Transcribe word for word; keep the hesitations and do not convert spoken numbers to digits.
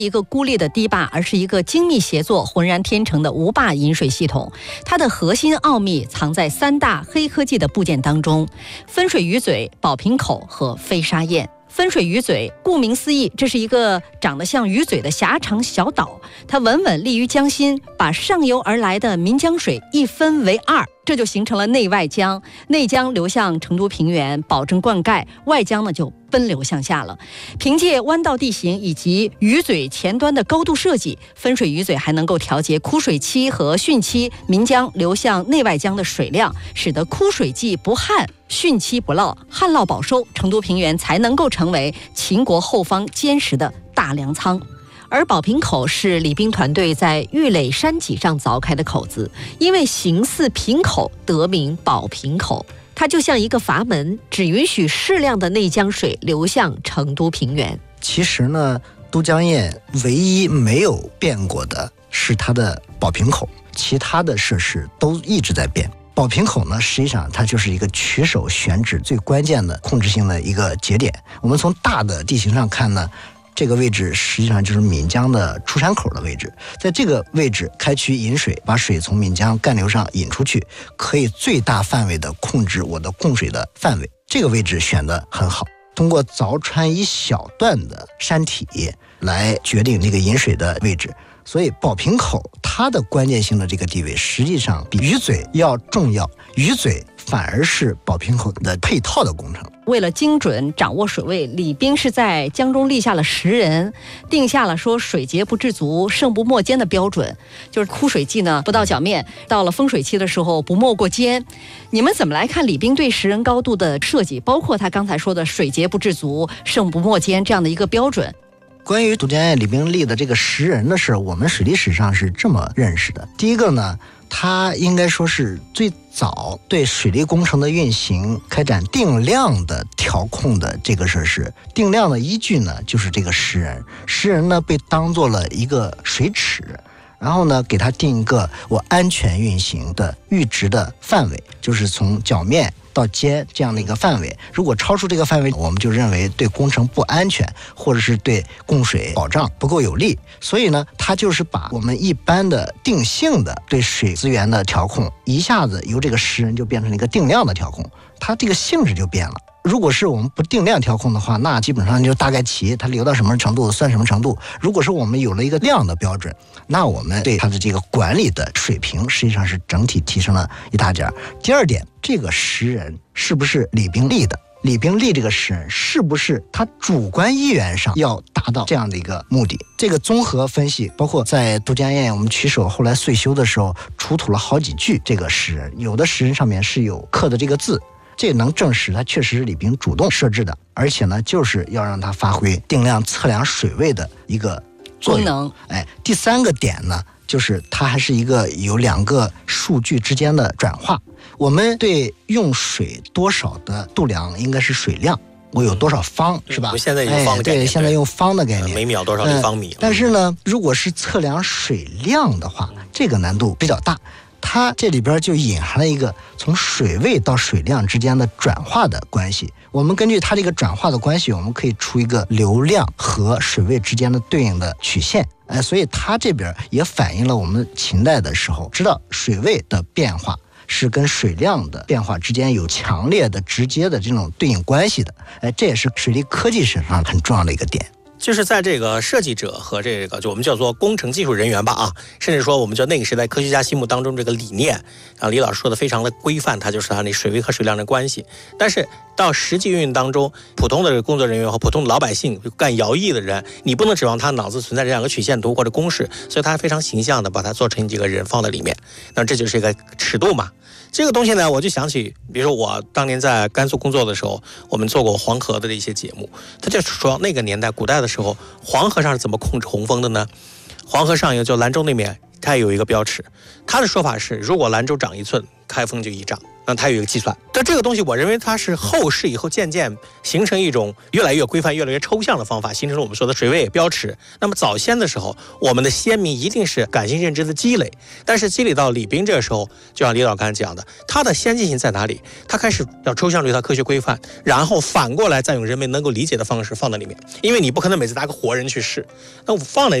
一个孤立的堤坝，而是一个精密协作、浑然天成的无坝引水系统。它的核心奥秘藏在三大黑科技的部件当中：分水鱼嘴、宝瓶口和飞沙堰。分水鱼嘴，顾名思义，这是一个长得像鱼嘴的狭长小岛，它稳稳立于江心，把上游而来的岷江水一分为二，这就形成了内外江。内江流向成都平原，保证灌溉；外江呢就奔流向下了。凭借弯道地形以及鱼嘴前端的高度设计，分水鱼嘴还能够调节枯水期和汛期岷江流向内外江的水量，使得枯水季不旱，汛期不涝，旱涝保收，成都平原才能够成为秦国后方坚实的大粮仓。而宝瓶口是李冰团队在玉垒山脊上凿开的口子，因为形似瓶口，得名宝瓶口。它就像一个阀门，只允许适量的内江水流向成都平原。 其实呢，都江堰唯一没有变过的是它的宝瓶口，其他的设施都一直在变。宝瓶口呢，实际上它就是一个取手选址最关键的控制性的一个节点。我们从大的地形上看呢，这个位置实际上就是岷江的出山口的位置，在这个位置开渠引水，把水从岷江干流上引出去，可以最大范围的控制我的供水的范围。这个位置选得很好，通过凿穿一小段的山体来决定这个引水的位置。所以宝瓶口它的关键性的这个地位实际上比鱼嘴要重要，鱼嘴反而是宝瓶口的配套的工程。 为了精准掌握水位，李冰是在江中立下了石人，定下了说水节不至足，胜不没肩的标准。就是枯水季呢不到脚面，到了丰水期的时候不没过肩。你们怎么来看李冰对石人高度的设计，包括他刚才说的水节不至足，胜不没肩这样的一个标准？ 关于都江堰李冰立的这个石人的事，我们水利史上是这么认识的。第一个呢，它应该说是最早对水利工程的运行开展定量的调控的这个设施。定量的依据呢，就是这个石人。石人呢被当做了一个水尺，然后呢给它定一个我安全运行的阈值的范围，就是从脚面到肩这样的一个范围。如果超出这个范围，我们就认为对工程不安全，或者是对供水保障不够有利。所以呢，它就是把我们一般的定性的对水资源的调控，一下子由这个石人就变成了一个定量的调控，它这个性质就变了。如果是我们不定量调控的话，那基本上就大概齐，它流到什么程度算什么程度。如果是我们有了一个量的标准，那我们对它的这个管理的水平实际上是整体提升了一大截。第二点，这个石人是不是李冰立的？李冰立这个石人是不是他主观意愿上要达到这样的一个目的？这个综合分析，包括在都江堰我们取手后来岁修的时候出土了好几具这个石人，有的石人上面是有刻的这个字，这能证实它确实是李冰主动设置的，而且呢，就是要让它发挥定量测量水位的一个作用。 功能。 哎，第三个点呢，就是它还是一个有两个数据之间的转化。我们对用水多少的度量应该是水量，我有多少方、嗯、是吧？ 现在用方的概念、 哎、对，现在用方的概念， 每秒多少立方米、嗯、 但是呢，如果是测量水量的话，这个难度比较大。它这里边就隐含了一个从水位到水量之间的转化的关系。我们根据它这个转化的关系，我们可以出一个流量和水位之间的对应的曲线。哎，所以它这边也反映了我们秦代的时候知道水位的变化是跟水量的变化之间有强烈的直接的这种对应关系的。哎，这也是水利科技史上很重要的一个点。 就是在这个设计者和这个就我们叫做工程技术人员吧啊，甚至说我们叫那个时代科学家心目当中这个理念啊，李老师说的非常的规范，它就是它那水位和水量的关系。但是到实际运营当中，普通的工作人员和普通的老百姓干徭役的人，你不能指望他脑子存在这样一个曲线图或者公式，所以他非常形象的把它做成几个人放在里面，那这就是一个尺度嘛。这个东西呢，我就想起，比如说我当年在甘肃工作的时候，我们做过黄河的一些节目，它就是说那个年代古代的时候，黄河上是怎么控制洪峰的呢？黄河上游就兰州那边，它有一个标尺，它的说法是，如果兰州涨一寸，开封就一丈。 那它有一个计算，但这个东西我认为它是后世以后渐渐形成一种越来越规范、越来越抽象的方法，形成了我们说的水位标尺。那么早先的时候，我们的先民一定是感性认知的积累，但是积累到李冰这个时候，就像李老刚才讲的，它的先进性在哪里？它开始要抽象率，它科学规范，然后反过来再用人们能够理解的方式放在里面，因为你不可能每次拿个活人去试，那我放在